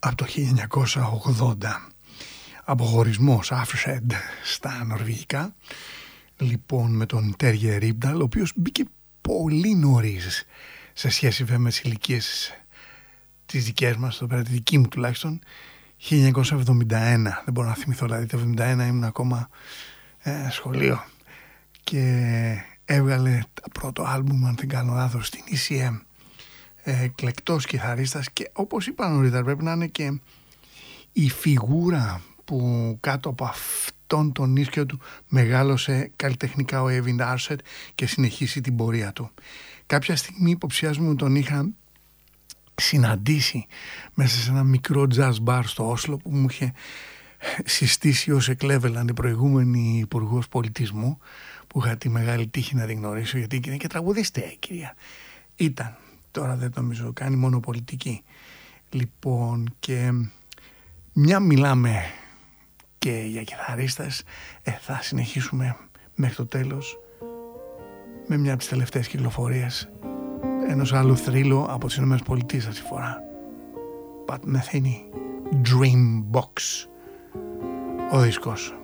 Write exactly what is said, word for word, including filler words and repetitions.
από το χίλια εννιακόσια ογδόντα. Αποχωρισμός, Afshed στα νορβηγικά, λοιπόν, με τον Τέργε Ρίμπνταλ, ο οποίος μπήκε πολύ νωρίς σε σχέση βέβαια με τις ηλικίες τις δικές μας, εδώ πέρα τη δική μου τουλάχιστον, χίλια εννιακόσια εβδομήντα ένα, δεν μπορώ να θυμηθώ, δηλαδή το εβδομήντα ένα ήμουν ακόμα ε, σχολείο, και έβγαλε το πρώτο άλμπουμ, αν δεν κάνω λάθος, στην ι σι εμ, ε, εκλεκτός κιθαρίστας, και όπως είπα νωρίτερα, πρέπει να είναι και η φιγούρα που κάτω από αυτόν τον ίσκιο του μεγάλωσε καλλιτεχνικά ο Εύιν Άρσετ και συνεχίσει την πορεία του. Κάποια στιγμή υποψιάζομαι ότι τον είχα συναντήσει μέσα σε ένα μικρό jazz bar στο Όσλο που μου είχε συστήσει ως Εκλέβελαν, την προηγούμενη υπουργός πολιτισμού, που είχα τη μεγάλη τύχη να την γνωρίσω, γιατί είναι και τραγουδίστρια η κυρία. Ήταν, τώρα δεν νομίζω, κάνει μόνο πολιτική. Λοιπόν, και μια μιλάμε και για κιθαρίστας, ε, θα συνεχίσουμε μέχρι το τέλος με μια από τις τελευταίες κυκλοφορίες ενός άλλου θρύλου από τις Ηνωμένες Πολιτείες αυτή τη φορά. Pat Metheny, Dream Box, ο δίσκος.